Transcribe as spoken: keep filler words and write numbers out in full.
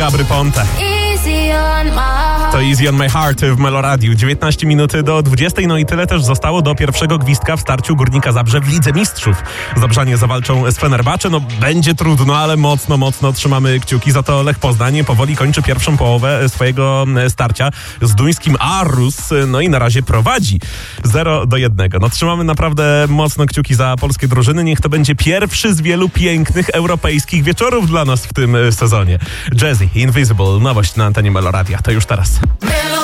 Gabry Ponte. To Easy on my heart w Meloradiu. dziewiętnaście minut do dwudziestej. No i tyle też zostało do pierwszego gwizdka w starciu Górnika Zabrze w Lidze Mistrzów. Zabrzanie zawalczą z Fenerbahce. No będzie trudno, ale mocno, mocno trzymamy kciuki. Za to Lech Poznań powoli kończy pierwszą połowę swojego starcia z duńskim Aarhus. No i na razie prowadzi zero do jednego. No trzymamy naprawdę mocno kciuki za polskie drużyny. Niech to będzie pierwszy z wielu pięknych europejskich wieczorów dla nas w tym sezonie. Jazzy, Invisible, nowość na antenie Meloradia. To już teraz.